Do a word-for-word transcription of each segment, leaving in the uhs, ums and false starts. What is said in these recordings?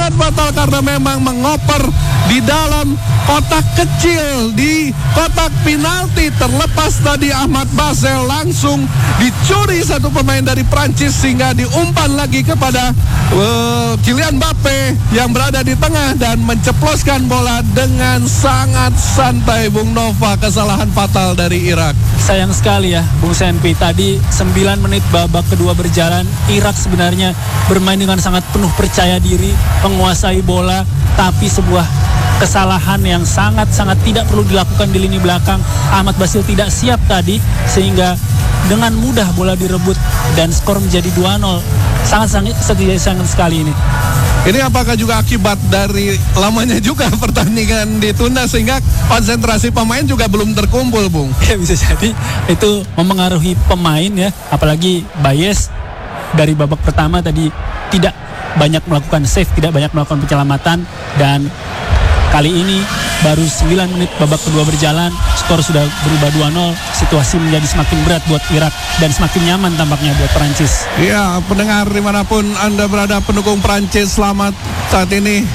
sangat fatal karena memang mengoper di dalam kotak kecil, di kotak penalti. Terlepas tadi Ahmad Basel langsung dicuri satu pemain dari Prancis sehingga diumpan lagi kepada uh, Kylian Mbappe yang berada di tengah dan menceploskan bola dengan sangat santai. Bung Nova, kesalahan fatal dari Irak. Sayang sekali ya Bung Senpi, tadi sembilan menit babak kedua berjalan, Irak sebenarnya bermain dengan sangat penuh percaya diri, menguasai bola, tapi sebuah kesalahan yang sangat-sangat tidak perlu dilakukan di lini belakang. Ahmad Basil tidak siap tadi sehingga dengan mudah bola direbut dan skor menjadi dua nol. Sangat-sangat sangat sekali ini. Ini apakah juga akibat dari lamanya juga pertandingan ditunda sehingga konsentrasi pemain juga belum terkumpul, Bung? Ya, bisa jadi itu mempengaruhi pemain ya, apalagi Bayes dari babak pertama tadi tidak banyak melakukan save, tidak banyak melakukan penyelamatan, dan kali ini baru sembilan menit babak kedua berjalan, skor sudah berubah dua nol. Situasi menjadi semakin berat buat Irak dan semakin nyaman tampaknya buat Perancis. Ya, pendengar dimanapun Anda berada, pendukung Perancis, selamat. Saat ini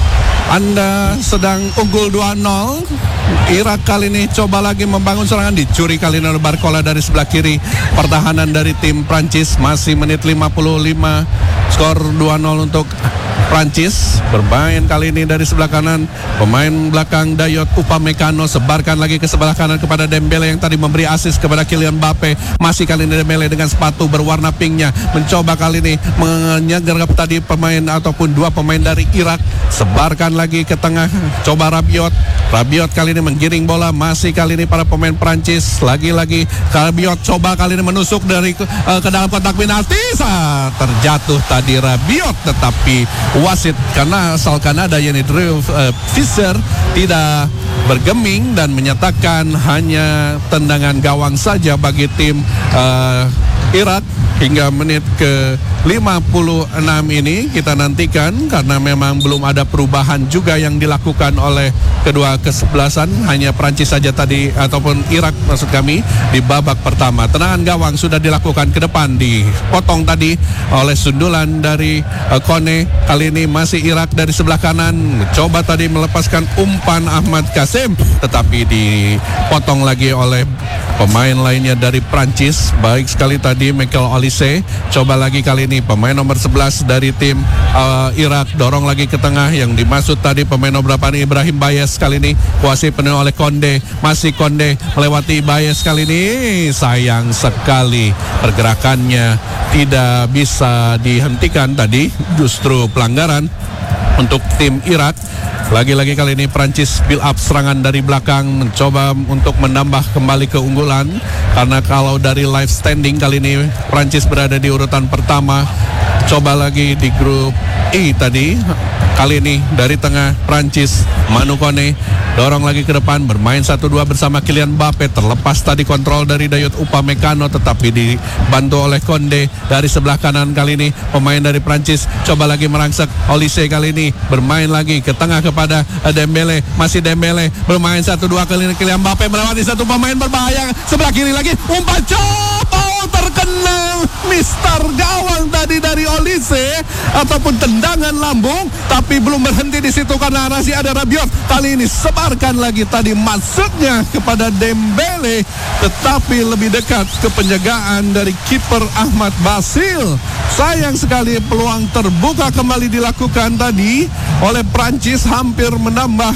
Anda sedang unggul dua nol. Irak kali ini coba lagi membangun serangan, dicuri kali ini oleh Barcola dari sebelah kiri. Pertahanan dari tim Prancis masih menit lima puluh lima. Skor dua nol untuk Prancis. Bermain kali ini dari sebelah kanan, pemain belakang Dayot Upamecano, sebarkan lagi ke sebelah kanan kepada Dembele yang tadi memberi assist kepada Kylian Mbappe. Masih kali ini Dembele dengan sepatu berwarna pinknya mencoba kali ini menyergap tadi pemain ataupun dua pemain dari Irak. Sebarkan lagi ke tengah, coba Rabiot. Rabiot kali ini menggiring bola, masih kali ini para pemain Prancis. Lagi-lagi Rabiot coba kali ini menusuk dari uh, ke dalam kotak penalti. Saat terjatuh tadi Rabiot, tetapi wasit karena asal Kanada yakni Drew uh, Fischer tidak bergeming dan menyatakan hanya tendangan gawang saja bagi tim uh, Irak. Hingga menit ke lima puluh enam ini kita nantikan karena memang belum ada perubahan juga yang dilakukan oleh kedua kesebelasan, hanya Prancis saja tadi ataupun Irak maksud kami di babak pertama. Tendangan gawang sudah dilakukan ke depan, dipotong tadi oleh sundulan dari uh, Kone. Kali ini masih Irak dari sebelah kanan, coba tadi melepaskan umpan Ahmad Kasim tetapi dipotong lagi oleh pemain lainnya dari Prancis. Baik sekali tadi Michael Olise. Coba lagi kali ini pemain nomor sebelas dari tim uh, Irak dorong lagi ke tengah, yang dimaksud tadi pemain nomor berapa nih, Ibrahim Bayes. Kali ini kuasai penuh oleh Konde, masih Konde melewati Bayes. Kali ini sayang sekali pergerakannya tidak bisa dihentikan, tadi justru pelanggaran untuk tim Irak. Lagi-lagi kali ini Prancis build up serangan dari belakang, mencoba untuk menambah kembali keunggulan. Karena kalau dari live standing kali ini Prancis berada di urutan pertama. Coba lagi di grup E tadi. Kali ini dari tengah Prancis, Manu Kone dorong lagi ke depan, bermain satu dua bersama Kylian Mbappe. Terlepas tadi kontrol dari Dayot Upamecano tetapi dibantu oleh Konde dari sebelah kanan. Kali ini pemain dari Prancis coba lagi merangsek. Olise kali ini bermain lagi ke tengah kepada Dembele, masih Dembele bermain satu dua kali ini. Kylian Mbappe melewati satu pemain berbahaya sebelah kiri lagi, umpan coba terkena mister gawang tadi dari Olise ataupun tendangan lambung, tapi belum berhenti di situ karena masih ada Rabiot. Kali ini sebarkan lagi tadi maksudnya kepada Dembele tetapi lebih dekat ke penjagaan dari kiper Ahmad Basil. Sayang sekali peluang terbuka kembali dilakukan tadi oleh Prancis, hampir menambah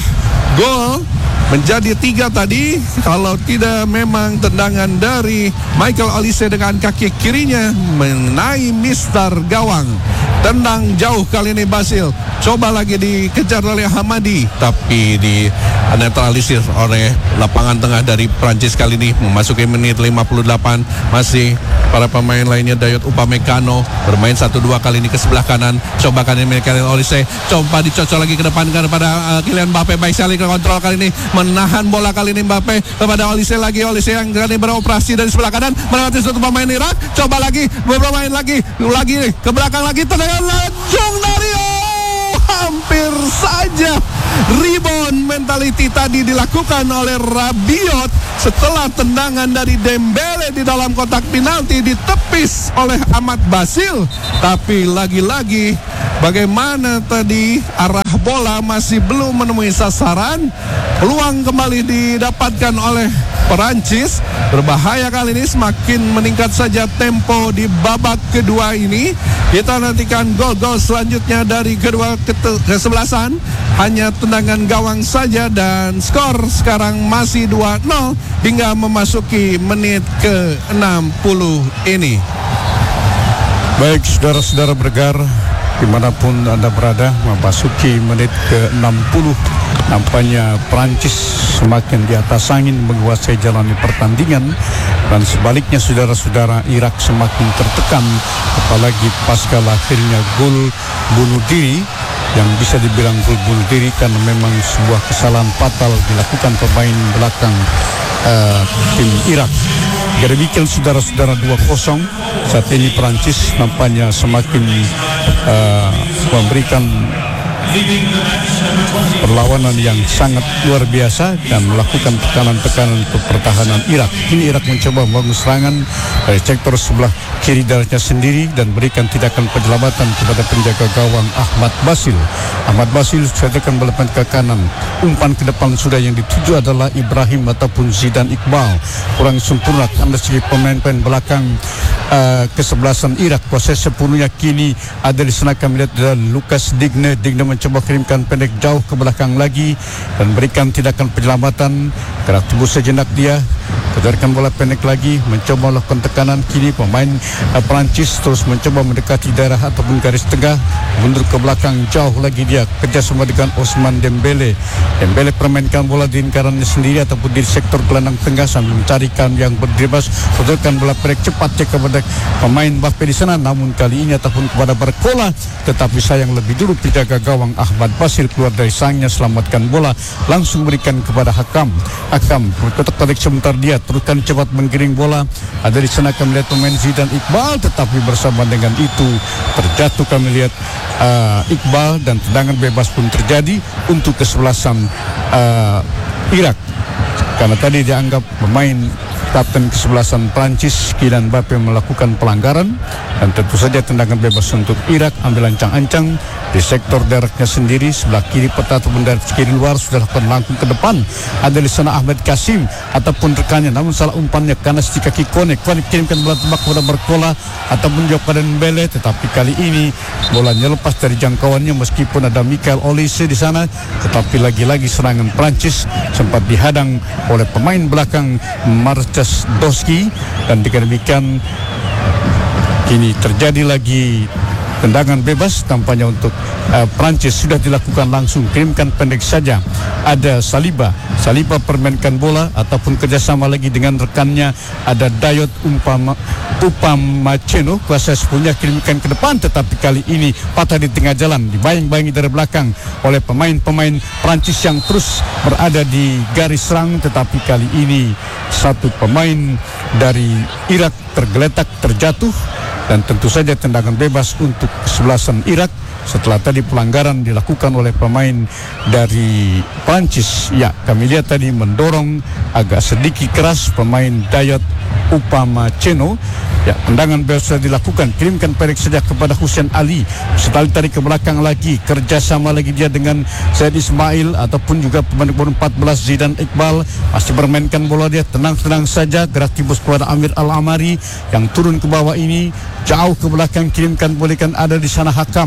gol menjadi tiga tadi kalau tidak memang tendangan dari Michael Olise dengan kaki kirinya mengenai mister gawang. Tendang jauh kali ini Basil, coba lagi dikejar oleh Hamadi tapi di netralisir oleh lapangan tengah dari Prancis. Kali ini memasuki menit lima puluh delapan, masih para pemain lainnya. Dayot Upamecano bermain satu dua kali ini ke sebelah kanan, coba kali ini Michael Olise, coba dicocok lagi ke depan kepada uh, Kylian Mbappe. Baik sekali ke kontrol kali ini, menahan bola kali ini Mbappe kepada Olise lagi. Olise yang kali ini beroperasi dari sebelah kanan melewati satu pemain Irak, coba lagi bermain lagi lagi ke belakang lagi, tendangan langsung dari oh, hampir saja rebound mentality tadi dilakukan oleh Rabiot setelah tendangan dari Dembele di dalam kotak penalti ditepis oleh Ahmad Basil. Tapi lagi-lagi bagaimana tadi arah bola masih belum menemui sasaran. Peluang kembali didapatkan oleh Perancis. Berbahaya kali ini, semakin meningkat saja tempo di babak kedua ini. Kita nantikan gol-gol selanjutnya dari kedua kesebelasan. Hanya tendangan gawang saja dan skor sekarang masih dua nol hingga memasuki menit ke enam puluh ini. Baik, saudara-saudara bergar, dimanapun Anda berada, memasuki menit ke enam puluh. Nampaknya Perancis semakin di atas angin menguasai jalani pertandingan, dan sebaliknya saudara-saudara, Irak semakin tertekan, apalagi pasca lahirnya gol bunuh diri yang bisa dibilang gol bunuh diri karena memang sebuah kesalahan fatal dilakukan pemain belakang uh, tim Irak. Jadi demikian saudara-saudara, dua kosong. Saat ini Perancis nampaknya semakin uh, memberikan perlawanan yang sangat luar biasa dan melakukan tekanan-tekanan untuk pertahanan Irak. Ini Irak mencoba membangun serangan dari sektor sebelah kiri darahnya sendiri dan berikan tindakan penyelamatan kepada penjaga gawang Ahmad Basil. Ahmad Basil sedangkan melepas ke kanan. Umpan ke depan sudah yang dituju adalah Ibrahim ataupun Zidane Iqbal. Kurang sempurna karena segi pemain-pemain belakang uh, kesebelasan Irak. Kuasa sepenuhnya kini ada di sana, kami lihat adalah Lucas Digne. Digne mencoba kirimkan pendek jauh ke belakang lagi dan berikan tindakan penyelamatan. Gerak tubuh sejenak dia, keluarkan bola pendek lagi, mencoba melakukan tekanan. Kini pemain uh, Perancis terus mencoba mendekati daerah ataupun garis tengah, mundur ke belakang jauh lagi dia, kerjasama dengan Ousmane Dembele. Dembele permainkan bola di lingkarannya sendiri ataupun di sektor gelandang tengah sambil mencarikan yang berdebas, keluarkan bola pendek cepat cek kepada pemain Mbappe di sana, namun kali ini ataupun kepada Barcola, tetapi sayang lebih dulu penjaga gawang Ahmad Basil keluar dari sangnya, selamatkan bola, langsung berikan kepada Hakam. Hakam berkotak tarik sebentar dia, teruskan cepat menggiring bola. Ada di sana kami lihat pemain Zidane Iqbal, tetapi bersama dengan itu terjatuh kami lihat uh, Iqbal dan tendangan bebas pun terjadi untuk kesebelasan uh, Irak. Karena tadi dianggap pemain kapten kesebelasan Prancis Kylian Mbappe melakukan pelanggaran, dan tentu saja tendangan bebas untuk Irak. Ambil ancang-ancang di sektor daratnya sendiri sebelah kiri peta ataupun dari kiri luar, sudah lakukan langkung ke depan. Ada di sana Ahmed Kasim ataupun rekannya, namun salah umpannya karena si kaki Kone. Kone kirimkan bola tebak kepada Barcola ataupun juga pada Dembele, tetapi kali ini bolanya lepas dari jangkauannya meskipun ada Michael Olise di sana, tetapi lagi-lagi serangan Prancis sempat dihadang oleh pemain belakang Marcus Doski, dan demikian kini terjadi lagi tendangan bebas tampaknya untuk uh, Prancis sudah dilakukan langsung, kirimkan pendek saja. Ada Saliba, Saliba permainkan bola ataupun kerjasama lagi dengan rekannya, ada Dayot Umpama Upamecano, kuasa sepenuhnya kirimkan ke depan, tetapi kali ini patah di tengah jalan, dibayang-bayangi dari belakang oleh pemain-pemain Prancis yang terus berada di garis serang, tetapi kali ini satu pemain dari Irak tergeletak, terjatuh, dan tentu saja tendangan bebas untuk kesebelasan Irak setelah tadi pelanggaran dilakukan oleh pemain dari Prancis. Ya, kami lihat tadi mendorong agak sedikit keras pemain Dayot Upamecano. Ya, tendangan bebas sudah dilakukan, kirimkan pendek saja kepada Hussein Ali. Setelah tarik ke belakang lagi, kerjasama lagi dia dengan Said Ismail ataupun juga pemain nomor empat belas Zidane Iqbal, masih bermainkan bola dia tenang-tenang saja. Gerak timbus kepada Amir Al-Amari yang turun ke bawah ini, jauh ke belakang, kirimkan bolehkan ada di sana Hakam.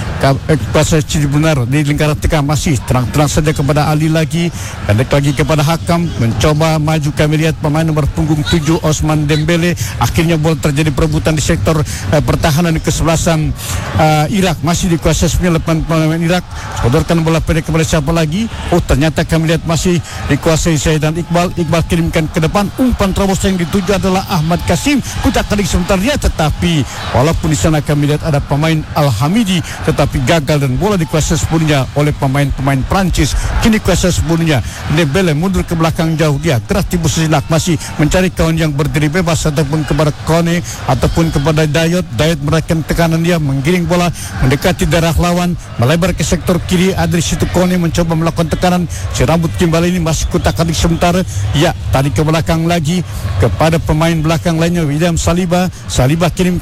Kuasa ciri benar di lingkaran tengah, masih terang-terang saja kepada Ali lagi, pendek lagi kepada Hakam, mencoba maju. Kami lihat pemain nomor punggung tujuh Ousmane Dembele, akhirnya bola terjadi perebutan di sektor uh, pertahanan kesebelasan uh, Irak, masih dikuasai oleh pemain Irak. Sodorkan bola pendek kepada siapa lagi? Oh, ternyata kami lihat masih dikuasai Zidane Iqbal. Iqbal kirimkan ke depan, umpan terobos yang dituju adalah Ahmad Kasim, kutak tarik sebentar dia, tetapi walaupun di sana kami lihat ada pemain Al-Hamidi, tetapi gagal dan bola dikuasai sepenuhnya oleh pemain-pemain Prancis. Kini kuasai sepenuhnya Dembele, mundur ke belakang jauh dia, gerak timbul sejenak, masih mencari kawan yang berdiri bebas ataupun kepada Kone ataupun kepada Dayot. Dayot meraihkan tekanan dia, menggiring bola mendekati darah lawan, melebar ke sektor kiri. Ada di situ Kone mencoba melakukan tekanan, si rambut gimbal ini masih kutak-atik sementara. Ya, tarik ke belakang lagi kepada pemain belakang lainnya William Saliba. Saliba kirimkan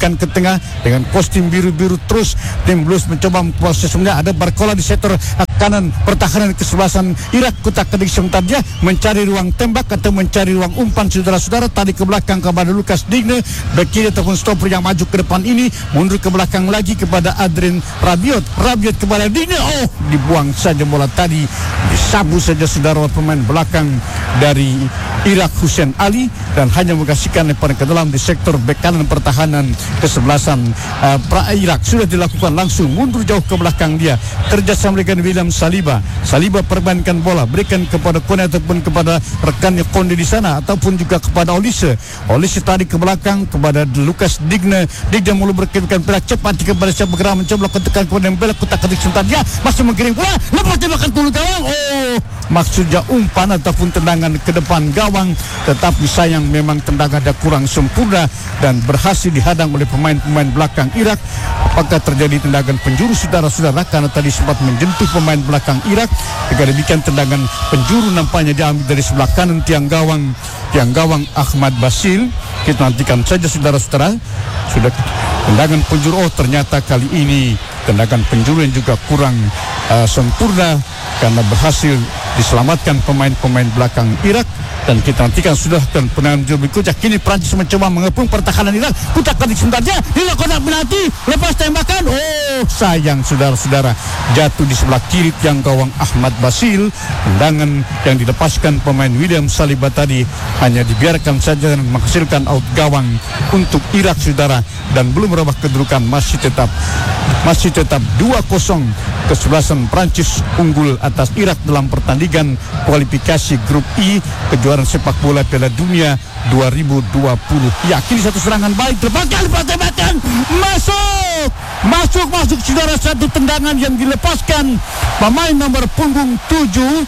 diberikan ke tengah dengan kostum biru-biru. Terus tim Blues mencoba memproses. Ada Barcola di sektor kanan pertahanan kesebelasan Irak. Kutak-ketik sebentar dia mencari ruang tembak atau mencari ruang umpan saudara-saudara. Tadi ke belakang kepada Lucas Digne, bek kiri ataupun stopper yang maju ke depan ini, mundur ke belakang lagi kepada Adrien Rabiot. Rabiot kepada Digne, oh dibuang saja bola tadi, disabu saja saudara pemain belakang dari Irak Hussein Ali, dan hanya mengasihkan lemparan ke dalam di sektor bek kanan pertahanan kesebelasan uh, pra Irak. Sudah dilakukan langsung, mundur jauh ke belakang dia, kerjasama dengan William Saliba. Saliba perbankan bola, berikan kepada Kone ataupun kepada rekannya Konde di sana, ataupun juga kepada Olise. Olise tadi ke belakang kepada Lucas Digne. Digne mulu berkirikan bola cepat kepada siapa bergerak mencoba ketekan kepada Dembele. Kutak-ketik sebentar dia masih menggiring bola, lepas tembakan tulu gawang. Oh, maksudnya umpan ataupun tendangan ke depan gawang, tetapi sayang memang tendangannya kurang sempurna dan berhasil dihadang oleh pemain-pemain belakang Irak. Apakah terjadi tendangan penjuru saudara-saudara, karena tadi sempat menjentuh pemain belakang Irak. Jika demikian tendangan penjuru nampaknya diambil dari sebelah kanan tiang gawang tiang gawang Ahmad Basil. Kita nantikan saja saudara-saudara. Sudah tendangan penjuru, oh ternyata kali ini tendangan penjuru yang juga kurang uh, sempurna karena berhasil diselamatkan pemain-pemain belakang Irak. Dan kita nantikan sudah dan penanganan juru berikutnya. Kini Prancis mencoba mengepung pertahanan Irak. Kutak-ketik sebentar dia dilakukan penalti, lepas tembakan. Oh sayang saudara-saudara, jatuh di sebelah kiri tiang gawang Ahmad Basil. Tendangan yang dilepaskan pemain William Saliba tadi hanya dibiarkan saja dan menghasilkan out gawang untuk Irak saudara, dan belum merubah kedudukan, masih tetap masih tetap dua kosong kesebelasan Prancis unggul atas Irak dalam pertandingan kualifikasi grup I kejuaraan sepak bola Piala Dunia dua ribu dua puluh. Ya, kini satu serangan balik, terbakan, tembakan, masuk, masuk, masuk saudara, satu tendangan yang dilepaskan pemain nomor punggung tujuh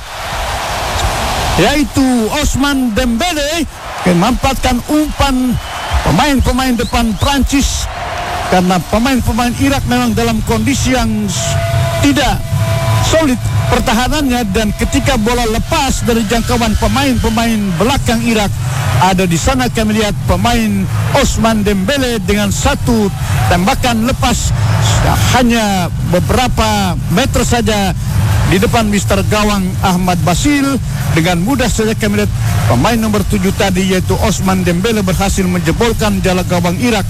yaitu Ousmane Dembele, memanfaatkan umpan pemain-pemain depan Prancis, karena pemain-pemain Irak memang dalam kondisi yang tidak solid pertahanannya, dan ketika bola lepas dari jangkauan pemain-pemain belakang Irak, ada di sana kami lihat pemain Ousmane Dembele dengan satu tembakan lepas hanya beberapa meter saja di depan mister gawang Ahmad Basil. Dengan mudah saja kami lihat pemain nomor tujuh tadi yaitu Ousmane Dembele berhasil menjebolkan jala gawang Irak.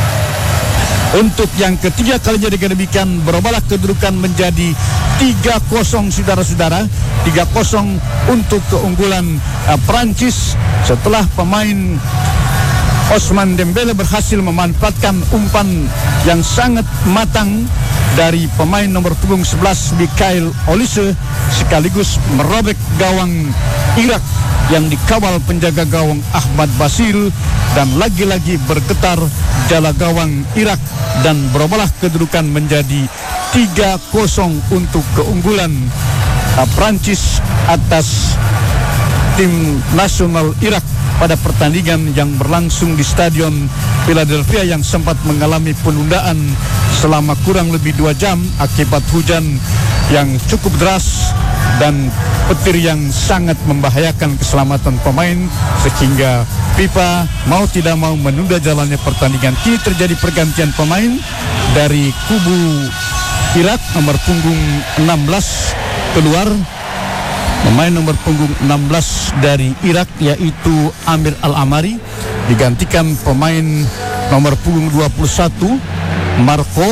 Untuk yang ketiga kalinya dengan demikian berubahlah kedudukan menjadi tiga kosong saudara-saudara. tiga kosong untuk keunggulan uh, Prancis setelah pemain Ousmane Dembele berhasil memanfaatkan umpan yang sangat matang dari pemain nomor punggung sebelas Mikhail Olise, sekaligus merobek gawang Irak yang dikawal penjaga gawang Ahmad Basil, dan lagi-lagi bergetar jala gawang Irak, dan berubahlah kedudukan menjadi tiga kosong untuk keunggulan uh, Prancis atas tim nasional Irak pada pertandingan yang berlangsung di Stadion Philadelphia yang sempat mengalami penundaan selama kurang lebih dua jam akibat hujan yang cukup deras dan petir yang sangat membahayakan keselamatan pemain, sehingga FIFA mau tidak mau menunda jalannya pertandingan. Kini terjadi pergantian pemain dari kubu Irak. Nomor punggung enam belas keluar, pemain nomor punggung enam belas dari Irak yaitu Amir Al-Amari, digantikan pemain nomor punggung dua puluh satu Marco.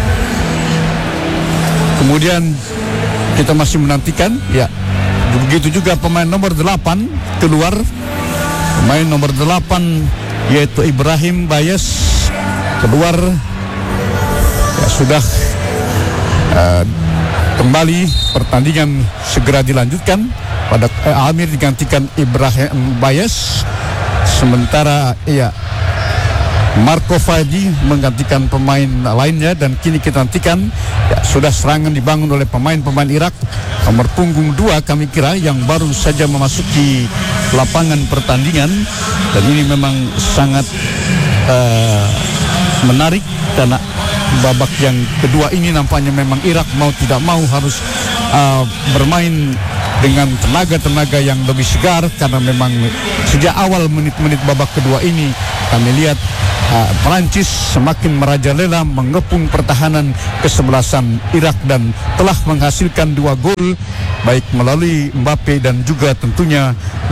Kemudian kita masih menantikan, ya begitu juga pemain nomor delapan keluar, pemain nomor delapan yaitu Ibrahim Bayes keluar. Ya sudah uh, kembali pertandingan segera dilanjutkan. Pada eh, Amir digantikan Ibrahim Bayes, sementara ya Marco Fadi menggantikan pemain lainnya. Dan kini kita nantikan, ya sudah serangan dibangun oleh pemain-pemain Irak. Nomor punggung dua kami kira yang baru saja memasuki lapangan pertandingan, dan ini memang sangat uh, menarik karena babak yang kedua ini nampaknya memang Irak mau tidak mau harus uh, bermain dengan tenaga-tenaga yang lebih segar, karena memang sejak awal menit-menit babak kedua ini kami lihat uh, Perancis semakin merajalela mengepung pertahanan kesebelasan Irak dan telah menghasilkan dua gol baik melalui Mbappe dan juga tentunya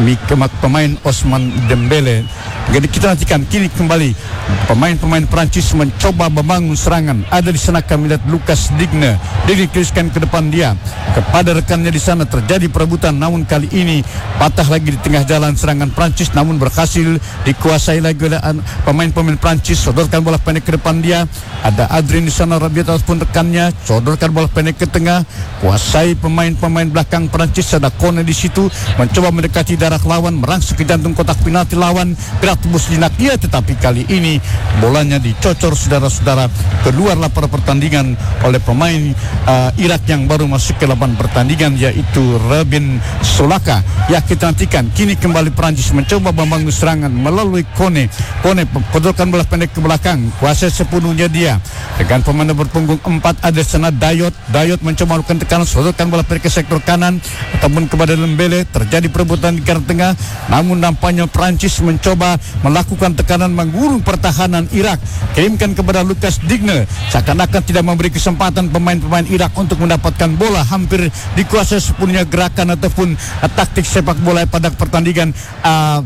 pemain Ousmane Dembele. Jadi kita nantikan kini kembali pemain-pemain Perancis mencoba membangun serangan. Ada di sana kami lihat Lucas Digne, dia dituliskan ke depan dia kepada rekannya di sana, terjadi perebutan, namun kali ini patah lagi di tengah jalan serangan Perancis, namun berhasil dikuasai lagi oleh pemain-pemain Perancis. Sodorkan bola pendek ke depan dia, ada Adrien di sana, Rabiot ataupun rekannya, sodorkan bola pendek ke tengah, kuasai pemain-pemain belakang Perancis. Ada Kone di situ mencoba mendekati darah lawan, merangsek ke jantung kotak penalti lawan, gerak tembus jinak dia, tetapi kali ini bolanya dicocor saudara-saudara. Keluarlah pada pertandingan oleh pemain uh, Irak yang baru masuk ke lapangan pertandingan, yaitu Rabin Solaka. Ya, kita nantikan kini kembali Perancis mencoba membangun serangan melalui Kone. Kone kodolkan bola pendek ke belakang, kuasai sepenuhnya dia dengan pemain nomor punggung empat ada sana Dayot. Dayot mencoba melakukan tekanan, sodorkan bola pendek ke sektor kanan ataupun kepada Dembele. Terjadi perebutan di garis tengah, namun nampaknya Perancis mencoba melakukan tekanan mengurung pertahanan Irak. Kirimkan kepada Lucas Digne, seakan-akan tidak memberi kesempatan pemain-pemain Irak untuk mendapatkan bola. Hampir dikuasai sepenuhnya gerakan ataupun uh, taktik sepak bola pada pertandingan uh,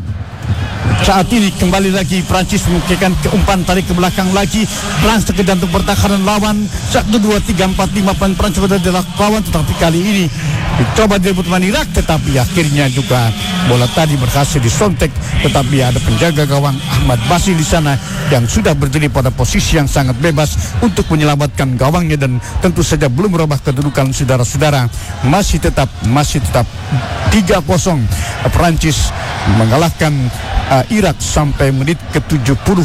saat ini. Kembali lagi Perancis memikirkan keumpan tarik ke belakang lagi, langsung ke jantung pertahanan lawan. Satu, dua, tiga, empat, lima pemain Perancis berada di lawan, tetapi kali ini dicoba direbut pemain Irak, tetapi akhirnya juga bola tadi berhasil disontek. Tetapi ada penjaga gawang Ahmad Basri di sana yang sudah berdiri pada posisi yang sangat bebas untuk menyelamatkan gawangnya, dan tentu saja belum merubah kedudukan saudara-saudara. Masih tetap masih tetap tiga kosong Perancis mengalahkan uh, Irak sampai menit ke tujuh puluh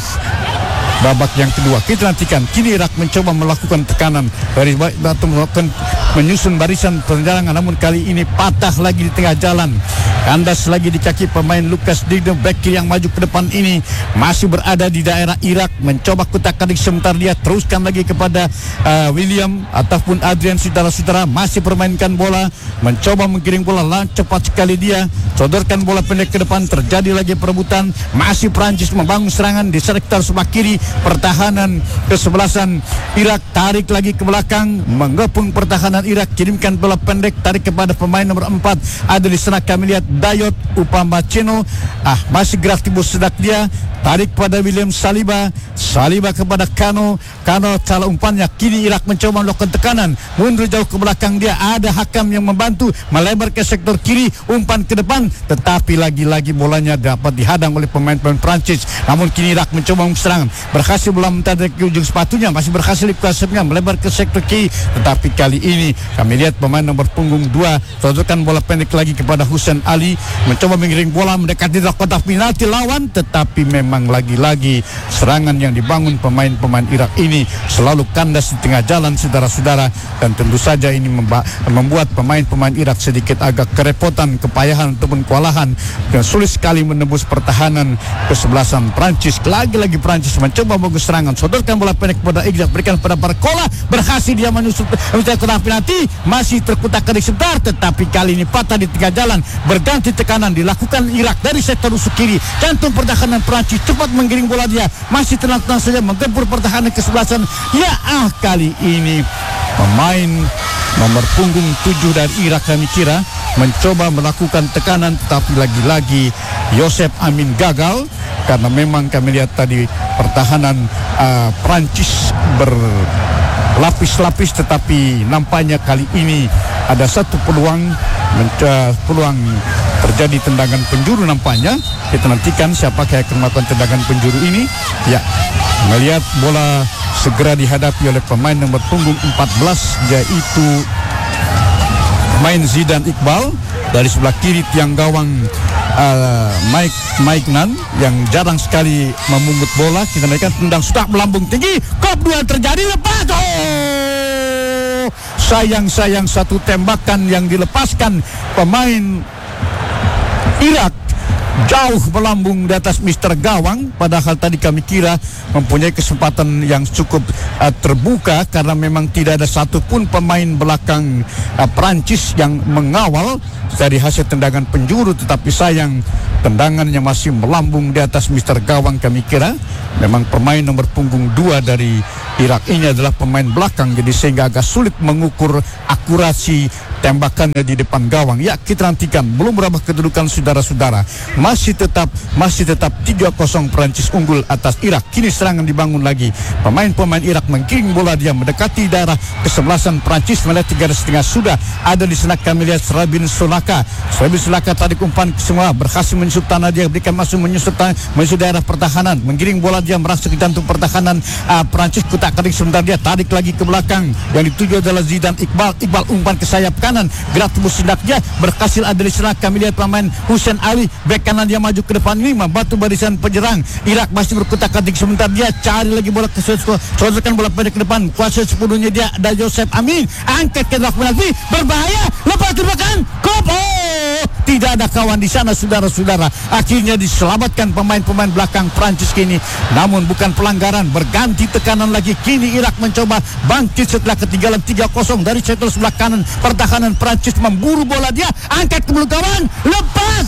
babak yang kedua. Kita nantikan kini Irak mencoba melakukan tekanan dari atau melakukan menyusun barisan penyerangan, namun kali ini patah lagi di tengah jalan. Kandas lagi di kaki pemain Lucas Digne, back kiri yang maju ke depan ini masih berada di daerah Irak, mencoba kutak-katik sebentar dia, teruskan lagi kepada uh, William ataupun Adrian, saudara-saudara masih permainkan bola, mencoba menggiring bola lah, cepat sekali dia, sodorkan bola pendek ke depan, terjadi lagi perebutan, masih Perancis membangun serangan di sektor sebelah kiri pertahanan kesebelasan Irak, tarik lagi ke belakang, mengepung pertahanan Irak, kirimkan bola pendek, tarik kepada pemain nomor empat, ada di sana kami lihat Dayot Upamecano, ah masih gerak timbul sedak dia, tarik pada William Saliba, Saliba kepada Kano, Kano salah umpannya. Kini Irak mencoba melakukan tekanan, mundur jauh ke belakang dia, ada Hakam yang membantu melebar ke sektor kiri, umpan ke depan, tetapi lagi-lagi bolanya dapat dihadang oleh pemain-pemain Prancis. Namun kini Irak mencoba serangan, berhasil bola mentarik ke ujung sepatunya, masih berhasil dikuasainya melebar ke sektor kiri, tetapi kali ini kami lihat pemain nomor punggung dua sodorkan bola pendek lagi kepada Hussein Ali, mencoba mengiring bola mendekati kotak penalti lawan, tetapi memang lagi-lagi serangan yang dibangun pemain-pemain Irak ini selalu kandas di tengah jalan, saudara-saudara, dan tentu saja ini membuat pemain-pemain Irak sedikit agak kerepotan, kepayahan ataupun kewalahan, dan sulit sekali menembus pertahanan kesebelasan Prancis. Lagi-lagi Prancis mencoba bagus serangan, sodorkan bola pendek kepada Irak, berikan pada Barcola, berhasil dia menyusul mencari kotak penalti, masih terkutak-katik sebentar, tetapi kali ini patah di tengah jalan, berganti tekanan dilakukan Irak dari sektor usuk kiri, jantung pertahanan Perancis cepat menggiring bola dia, masih tenang-tenang saja menggempur pertahanan kesebelasan. Ya ah, kali ini pemain nomor punggung tujuh dari Irak kami kira mencoba melakukan tekanan, tetapi lagi-lagi Yosef Amin gagal, karena memang kami lihat tadi pertahanan uh, Perancis berlapis-lapis, tetapi nampaknya kali ini ada satu peluang menca- peluang terjadi tendangan penjuru nampaknya. Kita nantikan siapakah yang akan melakukan tendangan penjuru ini. Ya, melihat bola segera dihadapi oleh pemain nomor punggung empat belas, yaitu pemain Zidane Iqbal. Dari sebelah kiri tiang gawang uh, Mike Mike Nan yang jarang sekali memungut bola. Kita naikkan tendang sudah melambung tinggi, kop dua terjadi, lepas. Oh, sayang-sayang satu tembakan yang dilepaskan pemain Irak jauh melambung di atas mister gawang, padahal tadi kami kira mempunyai kesempatan yang cukup uh, terbuka, karena memang tidak ada satupun pemain belakang uh, Perancis yang mengawal dari hasil tendangan penjuru, tetapi sayang tendangannya masih melambung di atas mister gawang. Kami kira memang pemain nomor punggung dua dari Irak ini adalah pemain belakang, jadi sehingga agak sulit mengukur akurasi tembakannya di depan gawang. Ya, kita nantikan. Belum berubah kedudukan saudara-saudara. Masih tetap masih tetap tiga kosong Prancis unggul atas Irak. Kini serangan dibangun lagi. Pemain-pemain Irak menggiring bola, dia mendekati daerah kesebelasan Prancis. Melihat tiga setengah sudah ada di sana. Kami lihat Serabin Solaka. Serabin Solaka tarik umpan semua, berhasil menyusup tanah, dia berikan masuk menyusup tanah, menyusup daerah pertahanan. Menggiring bola, dia merasa ke jantung pertahanan uh, Prancis. Kutak tarik sebentar, dia tarik lagi ke belakang. Yang dituju adalah Zidane Iqbal. Iqbal umpan ke sayap kanan, gerak tubuh sindaknya berhasil ada di sana. Kami lihat pemain Hussein Ali, bek kanan, dia maju ke depan ini membantu barisan penyerang Irak. Masih berkutak-katik sebentar, dia cari lagi bola ke sodorkan bola pendek ke depan. Kuasa sepuluhnya dia ada Joseph Amin, angkat ke dalam penalti, berbahaya, lepas tembakan, kop. Oh, tidak ada kawan di sana saudara-saudara. Akhirnya diselamatkan pemain-pemain belakang Prancis kini. Namun bukan pelanggaran, berganti tekanan lagi. Kini Irak mencoba bangkit setelah ketinggalan tiga kosong dari sektor sebelah kanan. Pertahanan Prancis memburu bola, dia angkat ke belakang kawan, lepas.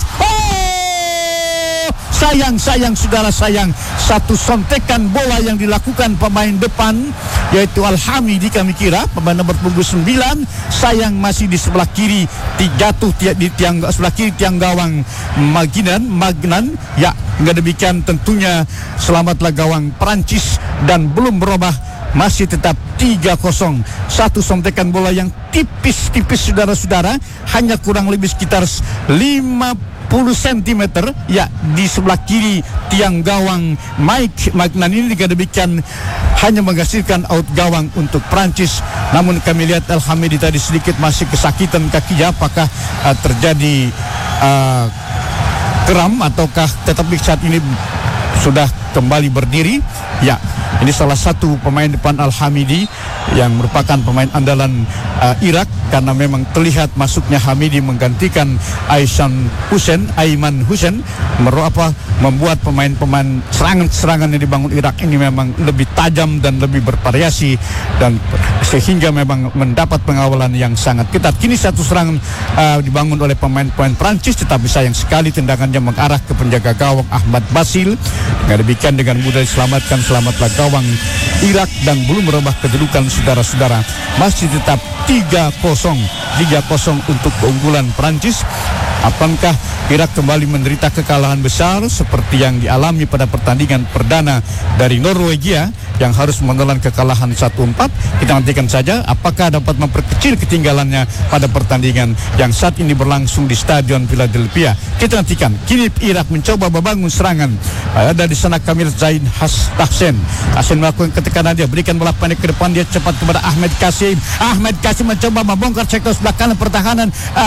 Oh, sayang sayang saudara, sayang. Satu sontekan bola yang dilakukan pemain depan yaitu Al-Hamidi, kami kira pemain nomor punggung sembilan, sayang masih di sebelah kiri, jatuh di tiang sebelah kiri tiang gawang Magnan Magnan. Ya, enggak demikian tentunya selamatlah gawang Prancis dan belum berubah, masih tetap tiga kosong. Satu sontekan bola yang tipis-tipis saudara-saudara, hanya kurang lebih sekitar lima puluh sentimeter ya di sebelah kiri tiang gawang Mike Magnan ini. Dengan demikian hanya menghasilkan out gawang untuk Prancis. Namun kami lihat Al-Hamidi tadi sedikit masih kesakitan kakinya. Apakah uh, terjadi uh, kram ataukah tetapi saat ini sudah kembali berdiri? Ya, ini salah satu pemain depan Al-Hamidi yang merupakan pemain andalan uh, Irak, karena memang terlihat masuknya Hamidi menggantikan Aisan Hussein, Aiman Hussein, apa membuat pemain-pemain serangan-serangan yang dibangun Irak ini memang lebih tajam dan lebih bervariasi, dan sehingga memang mendapat pengawalan yang sangat ketat. Kini satu serangan uh, dibangun oleh pemain-pemain Prancis, tetapi sayang sekali tendangannya mengarah ke penjaga gawang Ahmad Basil. Dengan demikian dengan mudah diselamatkan. Selamatlah gawang Irak dan belum merubah kedudukan saudara-saudara. Masih tetap tiga kosong tiga kosong untuk keunggulan Prancis. Apakah Irak kembali menderita kekalahan besar seperti yang dialami pada pertandingan perdana dari Norwegia yang harus menelan kekalahan satu empat? Kita nantikan saja apakah dapat memperkecil ketinggalannya pada pertandingan yang saat ini berlangsung di Stadion Philadelphia. Kita nantikan. Kini Irak mencoba membangun serangan. Ada di sana Kamil Zain Tahsin. Tahsin melakukan ketekanan, dia berikan bola pendek ke depan, dia cepat kepada Ahmed Kasim. Ahmed Kasim mencoba membongkar sektor sebelah kanan pertahanan